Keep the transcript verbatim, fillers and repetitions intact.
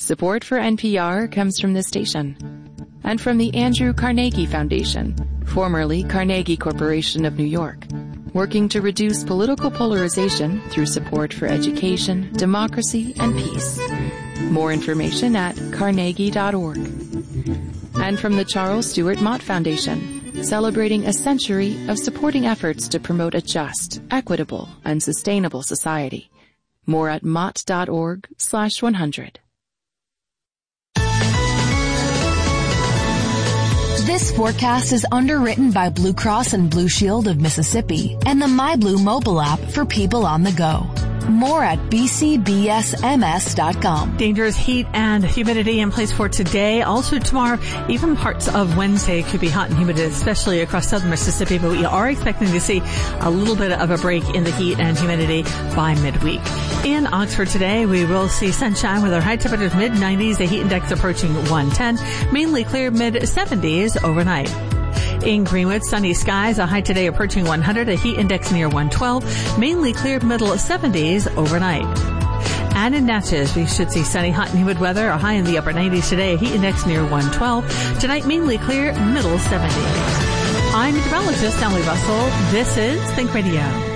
Support for N P R comes from this station and from the Andrew Carnegie Foundation, formerly Carnegie Corporation of New York, working to reduce political polarization through support for education, democracy, and peace. More information at carnegie dot org. And from the Charles Stewart Mott Foundation, celebrating a century of supporting efforts to promote a just, equitable, and sustainable society. More at mott dot org slash one hundred. This forecast is underwritten by Blue Cross and Blue Shield of Mississippi and the MyBlue mobile app for people on the go. More at b c b s m s dot com. Dangerous heat and humidity in place for today. Also tomorrow, even parts of Wednesday could be hot and humid, especially across southern Mississippi, but we are expecting to see a little bit of a break in the heat and humidity by midweek. In Oxford today, we will see sunshine with our high temperatures mid nineties, the heat index approaching one ten, mainly clear mid seventies overnight. In Greenwood, sunny skies, a high today approaching one hundred, a heat index near one twelve, mainly clear middle seventies overnight. And in Natchez, we should see sunny, hot and humid weather, a high in the upper nineties today, a heat index near one twelve. Tonight, mainly clear, middle seventies. I'm meteorologist Emily Russell. This is Think Radio.